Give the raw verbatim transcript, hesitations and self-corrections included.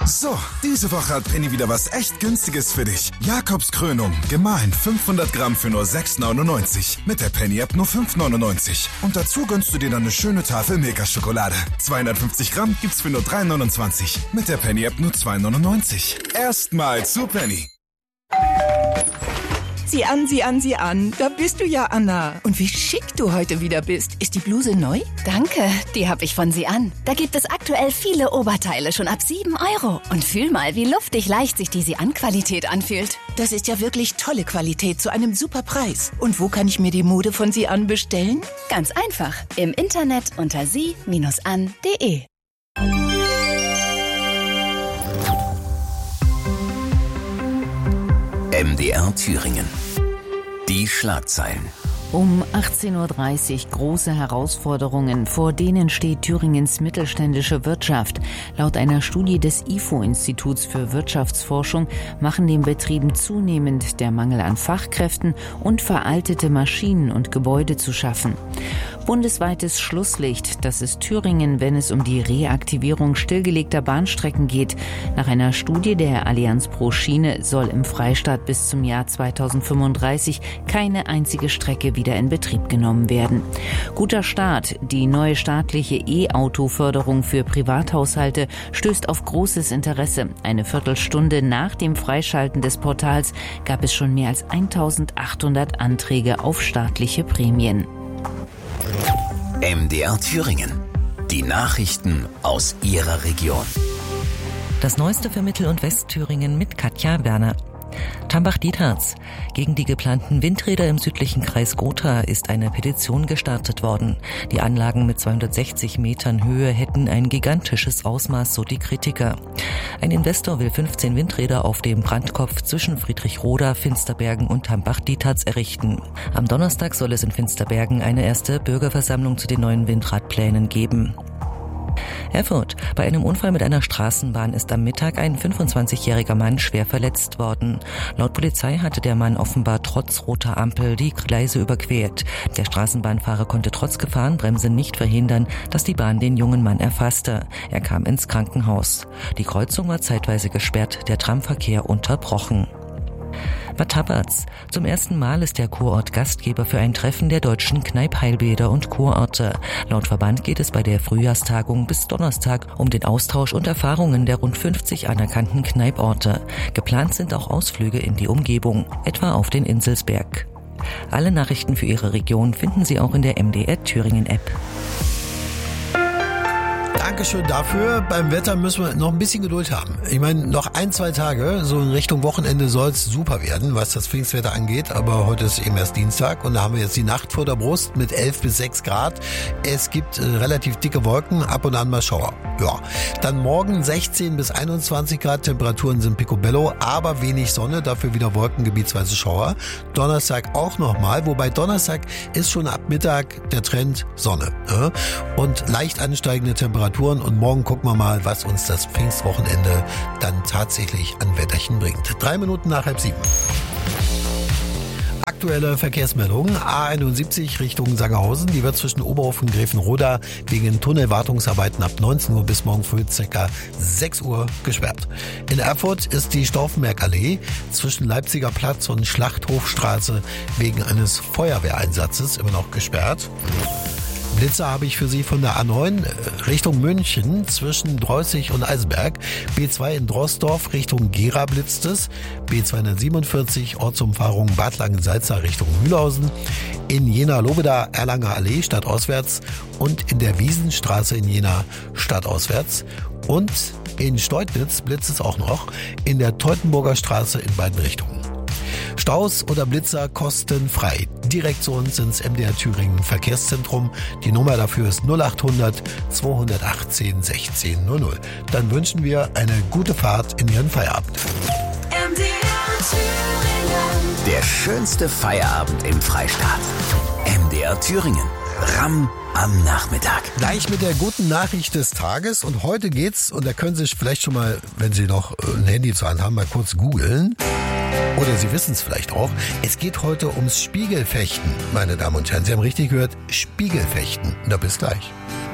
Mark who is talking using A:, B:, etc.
A: So, diese Woche hat Penny wieder was echt Günstiges für dich. Jakobskrönung, gemahlen fünfhundert Gramm für nur sechs neunundneunzig. Mit der Penny-App nur fünf neunundneunzig. Und dazu gönnst du dir dann eine schöne Tafel Milka-Schokolade. zweihundertfünfzig Gramm gibt's für nur drei neunundzwanzig. Mit der Penny-App nur zwei neunundneunzig. Erstmal zu Penny.
B: Sieh an, sieh an, sieh an. Da bist du ja, Anna. Und wie schick du heute wieder bist. Ist die Bluse neu?
C: Danke, die habe ich von Sie an. Da gibt es aktuell viele Oberteile schon ab sieben Euro. Und fühl mal, wie luftig leicht sich die Sie-an-Qualität anfühlt.
B: Das ist ja wirklich tolle Qualität zu einem super Preis. Und wo kann ich mir die Mode von Sie an bestellen?
C: Ganz einfach. Im Internet unter sie Bindestrich an Punkt de.
D: M D R Thüringen. Die Schlagzeilen.
E: Um achtzehn Uhr dreißig große Herausforderungen, vor denen steht Thüringens mittelständische Wirtschaft. Laut einer Studie des I F O-Instituts für Wirtschaftsforschung machen den Betrieben zunehmend der Mangel an Fachkräften und veraltete Maschinen und Gebäude zu schaffen. Bundesweites Schlusslicht, das ist Thüringen, wenn es um die Reaktivierung stillgelegter Bahnstrecken geht. Nach einer Studie der Allianz pro Schiene soll im Freistaat bis zum Jahr zweitausendfünfunddreißig keine einzige Strecke wieder in Betrieb genommen werden. Guter Start. Die neue staatliche E-Auto-Förderung für Privathaushalte stößt auf großes Interesse. Eine Viertelstunde nach dem Freischalten des Portals gab es schon mehr als eintausendachthundert Anträge auf staatliche Prämien.
D: M D R Thüringen. Die Nachrichten aus Ihrer Region.
F: Das Neueste für Mittel- und Westthüringen mit Katja Werner. Tambach-Dietharz. Gegen die geplanten Windräder im südlichen Kreis Gotha ist eine Petition gestartet worden. Die Anlagen mit zweihundertsechzig Metern Höhe hätten ein gigantisches Ausmaß, so die Kritiker. Ein Investor will fünfzehn Windräder auf dem Brandkopf zwischen Friedrichroda, Finsterbergen und Tambach-Dietharz errichten. Am Donnerstag soll es in Finsterbergen eine erste Bürgerversammlung zu den neuen Windradplänen geben. Erfurt. Bei einem Unfall mit einer Straßenbahn ist am Mittag ein fünfundzwanzigjähriger Mann schwer verletzt worden. Laut Polizei hatte der Mann offenbar trotz roter Ampel die Gleise überquert. Der Straßenbahnfahrer konnte trotz Gefahrenbremse nicht verhindern, dass die Bahn den jungen Mann erfasste. Er kam ins Krankenhaus. Die Kreuzung war zeitweise gesperrt, der Tramverkehr unterbrochen. Bad Tabatz. Zum ersten Mal ist der Kurort Gastgeber für ein Treffen der deutschen Kneipp-Heilbäder und Kurorte. Laut Verband geht es bei der Frühjahrstagung bis Donnerstag um den Austausch und Erfahrungen der rund fünfzig anerkannten Kneipporte. Geplant sind auch Ausflüge in die Umgebung, etwa auf den Inselsberg. Alle Nachrichten für Ihre Region finden Sie auch in der M D R Thüringen App.
G: Dankeschön dafür. Beim Wetter müssen wir noch ein bisschen Geduld haben. Ich meine, noch ein, zwei Tage, so in Richtung Wochenende soll es super werden, was das Pfingstwetter angeht. Aber heute ist eben erst Dienstag und da haben wir jetzt die Nacht vor der Brust mit elf bis sechs Grad. Es gibt äh, relativ dicke Wolken, ab und an mal Schauer. Ja, dann morgen sechzehn bis einundzwanzig Grad, Temperaturen sind picobello, aber wenig Sonne, dafür wieder Wolken, gebietsweise Schauer. Donnerstag auch nochmal, wobei Donnerstag ist schon ab Mittag der Trend Sonne. Ja? Und leicht ansteigende Temperaturen. Und morgen gucken wir mal, was uns das Pfingstwochenende dann tatsächlich an Wetterchen bringt. Drei Minuten nach halb sieben. Aktuelle Verkehrsmeldung. A einundsiebzig Richtung Sangerhausen. Die wird zwischen Oberhof und Gräfenroda wegen Tunnelwartungsarbeiten ab neunzehn Uhr bis morgen früh ca. sechs Uhr gesperrt. In Erfurt ist die Stauffenbergallee zwischen Leipziger Platz und Schlachthofstraße wegen eines Feuerwehreinsatzes immer noch gesperrt. Blitzer habe ich für Sie von der A neun Richtung München zwischen Dreußig und Eisenberg. B zwei in Drossdorf Richtung Gera blitzt es. B zweihundertsiebenundvierzig Ortsumfahrung Bad Langensalza Richtung Mühlhausen. In Jena-Lobeda Erlanger Allee stadtauswärts und in der Wiesenstraße in Jena stadtauswärts. Und in Steutnitz blitzt es auch noch in der Teutenburger Straße in beiden Richtungen. Staus oder Blitzer kostenfrei. Direkt zu uns ins M D R Thüringen Verkehrszentrum. Die Nummer dafür ist null achthundert zweihundertachtzehn sechzehn null null. Dann wünschen wir eine gute Fahrt in Ihren Feierabend.
D: M D R Thüringen. Der schönste Feierabend im Freistaat. M D R Thüringen. Ramm am Nachmittag.
G: Gleich mit der guten Nachricht des Tages. Und heute geht's, und da können Sie vielleicht schon mal, wenn Sie noch ein Handy zur Hand haben, mal kurz googeln. Oder Sie wissen es vielleicht auch. Es geht heute ums Spiegelfechten, meine Damen und Herren. Sie haben richtig gehört, Spiegelfechten. Na, bis gleich.